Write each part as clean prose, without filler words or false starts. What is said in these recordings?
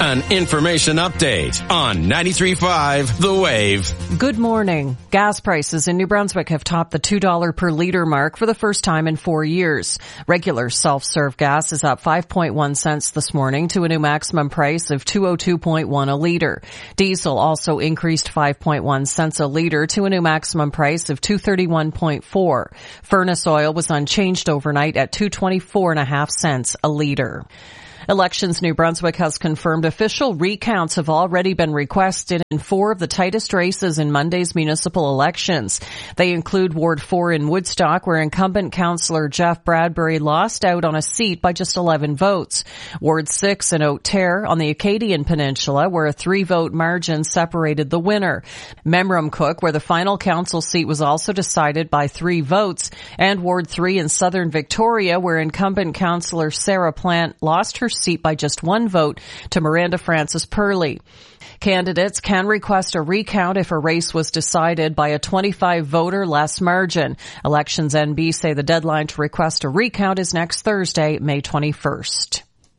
An information update on 93.5 The Wave. Good morning. Gas prices in New Brunswick have topped the $2 per litre mark for the first time in 4 years. Regular self-serve gas is up 5.1 cents this morning to a new maximum price of $2.02.1 a litre. Diesel also increased 5.1 cents a litre to a new maximum price of $2.31.4. Furnace oil was unchanged overnight at $2.24.5 cents a litre. Elections New Brunswick has confirmed official recounts have already been requested in 4 of the tightest races in Monday's municipal elections. They include Ward 4 in Woodstock, where incumbent councillor Jeff Bradbury lost out on a seat by just 11 votes. Ward 6 in Oak-Terre on the Acadian Peninsula, where a 3-vote margin separated the winner. Memramcook, where the final council seat was also decided by 3 votes. And Ward 3 in Southern Victoria, where incumbent councillor Sarah Plant lost her seat by just 1 vote to Miranda Francis Purley. Candidates can request a recount if a race was decided by a 25-vote less margin. Elections NB say the deadline to request a recount is next Thursday, May 21st.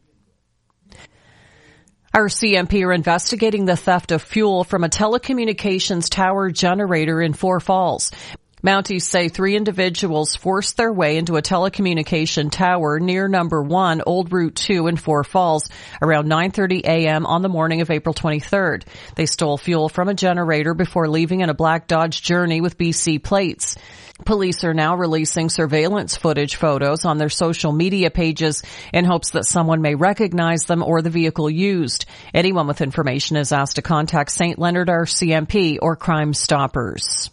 Our CMP are investigating the theft of fuel from a telecommunications tower generator in Four Falls. Mounties say 3 individuals forced their way into a telecommunication tower near number 1 Old Route 2 in Four Falls around 9:30 a.m. on the morning of April 23rd. They stole fuel from a generator before leaving in a black Dodge Journey with BC plates. Police are now releasing surveillance footage photos on their social media pages in hopes that someone may recognize them or the vehicle used. Anyone with information is asked to contact St. Leonard RCMP or Crime Stoppers.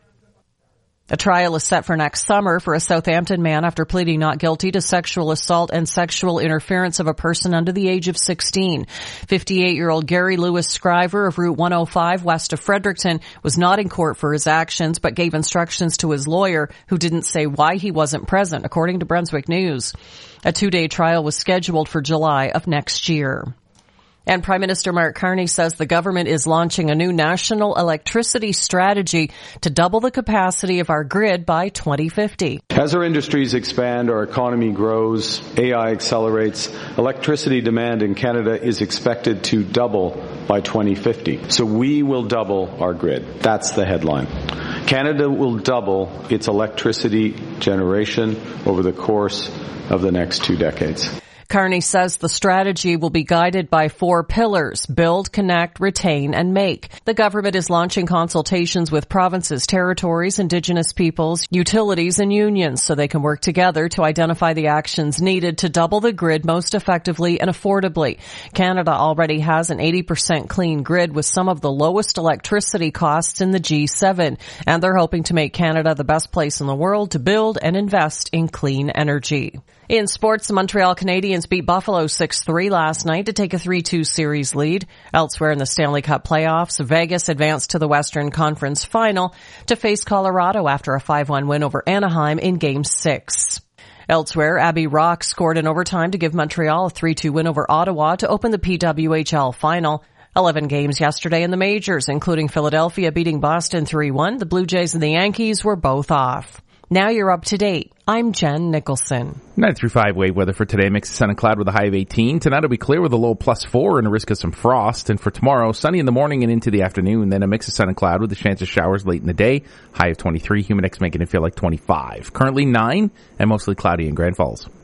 A trial is set for next summer for a Southampton man after pleading not guilty to sexual assault and sexual interference of a person under the age of 16. 58-year-old Gary Lewis Scriver of Route 105 west of Fredericton was not in court for his actions but gave instructions to his lawyer, who didn't say why he wasn't present, according to Brunswick News. A 2-day trial was scheduled for July of next year. And Prime Minister Mark Carney says the government is launching a new national electricity strategy to double the capacity of our grid by 2050. As our industries expand, our economy grows, AI accelerates, electricity demand in Canada is expected to double by 2050. So we will double our grid. That's the headline. Canada will double its electricity generation over the course of the next 2 decades. Carney says the strategy will be guided by 4 pillars: build, connect, retain, and make. The government is launching consultations with provinces, territories, Indigenous peoples, utilities, and unions so they can work together to identify the actions needed to double the grid most effectively and affordably. Canada already has an 80% clean grid with some of the lowest electricity costs in the G7, and they're hoping to make Canada the best place in the world to build and invest in clean energy. In sports, the Montreal Canadiens beat Buffalo 6-3 last night to take a 3-2 series lead. Elsewhere in the Stanley Cup playoffs, Vegas advanced to the Western Conference Final to face Colorado after a 5-1 win over Anaheim in Game 6. Elsewhere, Abby Rock scored in overtime to give Montreal a 3-2 win over Ottawa to open the PWHL Final. 11 games yesterday in the majors, including Philadelphia beating Boston 3-1. The Blue Jays and the Yankees were both off. Now you're up to date. I'm Jen Nicholson. 93.5 wave weather for today. Mix of sun and cloud with a high of 18. Tonight it'll be clear with a low +4 and a risk of some frost. And for tomorrow, sunny in the morning and into the afternoon. Then a mix of sun and cloud with a chance of showers late in the day. High of 23. Humid X making it feel like 25. Currently 9 and mostly cloudy in Grand Falls.